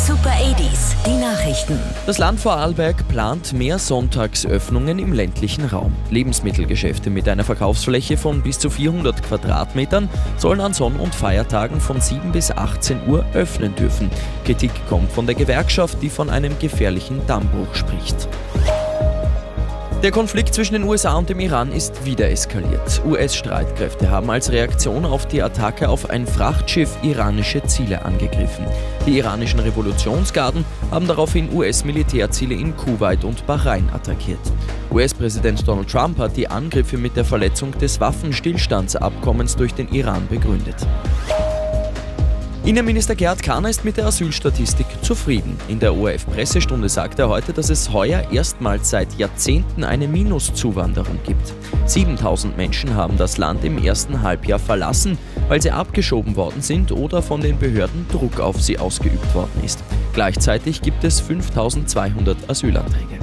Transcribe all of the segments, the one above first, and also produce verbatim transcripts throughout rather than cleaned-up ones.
Super achtziger, die Nachrichten. Das Land Vorarlberg plant mehr Sonntagsöffnungen im ländlichen Raum. Lebensmittelgeschäfte mit einer Verkaufsfläche von bis zu vierhundert Quadratmetern sollen an Sonn- und Feiertagen von sieben bis achtzehn Uhr öffnen dürfen. Kritik kommt von der Gewerkschaft, die von einem gefährlichen Dammbruch spricht. Der Konflikt zwischen den U S A und dem Iran ist wieder eskaliert. U S-Streitkräfte haben als Reaktion auf die Attacke auf ein Frachtschiff iranische Ziele angegriffen. Die iranischen Revolutionsgarden haben daraufhin U S-Militärziele in Kuwait und Bahrain attackiert. U S-Präsident Donald Trump hat die Angriffe mit der Verletzung des Waffenstillstandsabkommens durch den Iran begründet. Innenminister Gerhard Kahner ist mit der Asylstatistik zufrieden. In der O R F-Pressestunde sagt er heute, dass es heuer erstmals seit Jahrzehnten eine Minuszuwanderung gibt. siebentausend Menschen haben das Land im ersten Halbjahr verlassen, weil sie abgeschoben worden sind oder von den Behörden Druck auf sie ausgeübt worden ist. Gleichzeitig gibt es fünftausendzweihundert Asylanträge.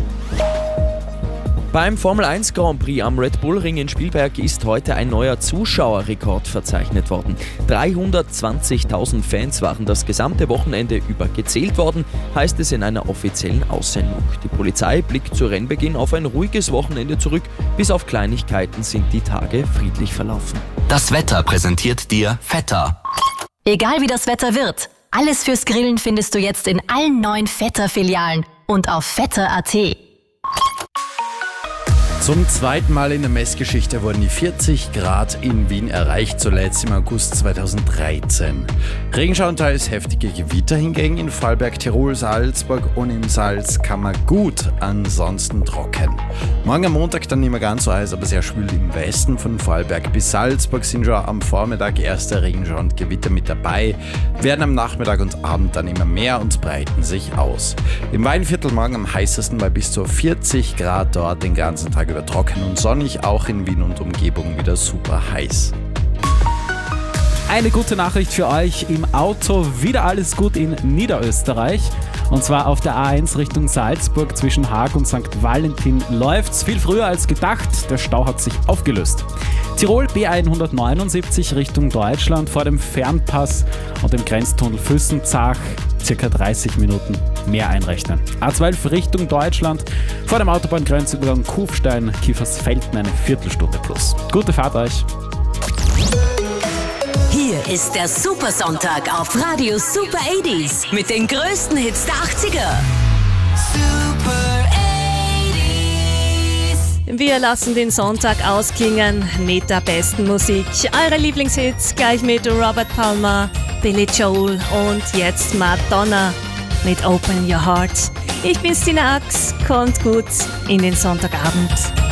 Beim Formel eins Grand Prix am Red Bull Ring in Spielberg ist heute ein neuer Zuschauerrekord verzeichnet worden. dreihundertzwanzigtausend Fans waren das gesamte Wochenende über gezählt worden, heißt es in einer offiziellen Aussendung. Die Polizei blickt zu Rennbeginn auf ein ruhiges Wochenende zurück. Bis auf Kleinigkeiten sind die Tage friedlich verlaufen. Das Wetter präsentiert dir Vetter. Egal wie das Wetter wird, alles fürs Grillen findest du jetzt in allen neuen Vetter-Filialen und auf vetter punkt a t. Zum zweiten Mal in der Messgeschichte wurden die vierzig Grad in Wien erreicht, zuletzt im August zweitausenddreizehn. Regenschauer und teils heftige Gewitter hingegen in Vorarlberg, Tirol, Salzburg und im Salzkammergut, ansonsten trocken. Morgen am Montag dann nicht mehr ganz so heiß, aber sehr schwül im Westen von Vorarlberg bis Salzburg sind schon am Vormittag erste Regenschauer und Gewitter mit dabei, werden am Nachmittag und Abend dann immer mehr und breiten sich aus. Im Weinviertel morgen am heißesten bei bis zu vierzig Grad, dort den ganzen Tag über trocken und sonnig, auch in Wien und Umgebung wieder super heiß. Eine gute Nachricht für euch im Auto, wieder alles gut in Niederösterreich. Und zwar auf der A eins Richtung Salzburg zwischen Haag und Sankt Valentin läuft's viel früher als gedacht. Der Stau hat sich aufgelöst. Tirol B hundertneunundsiebzig Richtung Deutschland vor dem Fernpass und dem Grenztunnel Füssenzach circa dreißig Minuten mehr einrechnen. A zwölf Richtung Deutschland vor dem Autobahngrenzübergang Kufstein-Kiefersfelden eine Viertelstunde plus. Gute Fahrt euch! Hier ist der Supersonntag auf Radio Super achtziger mit den größten Hits der achtziger. Super achtziger. Wir lassen den Sonntag ausklingen mit der besten Musik. Eure Lieblingshits gleich mit Robert Palmer, Billy Joel und jetzt Madonna mit Open Your Heart. Ich bin Stina Ax, kommt gut in den Sonntagabend.